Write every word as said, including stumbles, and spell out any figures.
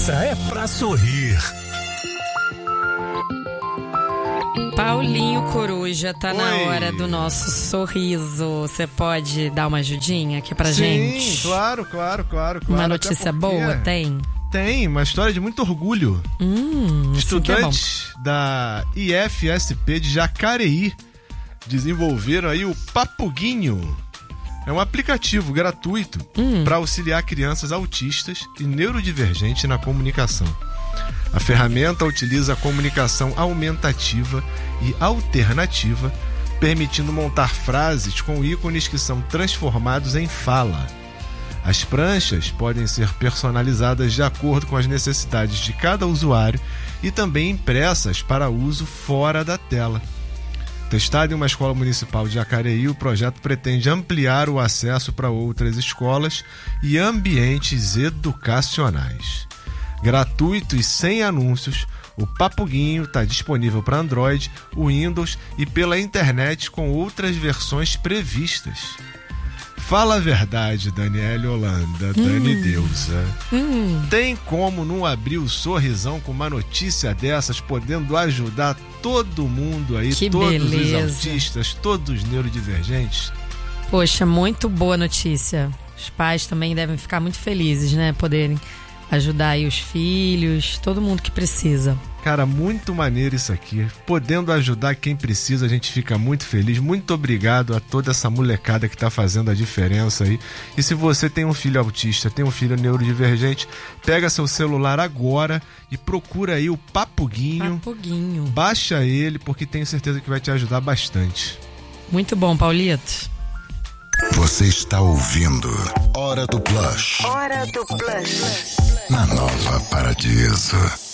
Essa é pra sorrir. Paulinho Coruja, tá Oi. na hora do nosso sorriso. Você pode dar uma ajudinha aqui pra Sim, gente? Sim, claro, claro, claro, claro. Uma Até notícia porque boa, tem? Tem, uma história de muito orgulho. Hum, Estudantes da I F S P de Jacareí desenvolveram aí o Papuguinho. É um aplicativo gratuito hum. para auxiliar crianças autistas e neurodivergentes na comunicação. A ferramenta utiliza a comunicação aumentativa e alternativa, permitindo montar frases com ícones que são transformados em fala. As pranchas podem ser personalizadas de acordo com as necessidades de cada usuário e também impressas para uso fora da tela. Testado em uma escola municipal de Jacareí, o projeto pretende ampliar o acesso para outras escolas e ambientes educacionais. Gratuito e sem anúncios, o Papuguinho está disponível para Android, Windows e pela internet com outras versões previstas. Fala a verdade, Daniele Holanda, Dani hum. Deusa. Hum. Tem como não abrir o sorrisão com uma notícia dessas, podendo ajudar todo mundo aí, que todos beleza. os autistas, todos os neurodivergentes? Poxa, muito boa notícia. Os pais também devem ficar muito felizes, né? Poderem ajudar aí os filhos, todo mundo que precisa. Cara, muito maneiro isso aqui. Podendo ajudar quem precisa, a gente fica muito feliz. Muito obrigado a toda essa molecada que tá fazendo a diferença aí. E se você tem um filho autista, tem um filho neurodivergente, pega seu celular agora e procura aí o Papuguinho. Papuguinho. Baixa ele, porque tenho certeza que vai te ajudar bastante. Muito bom, Paulito. Você está ouvindo Hora do Plush. Hora do Plush. Na Nova Paradiso.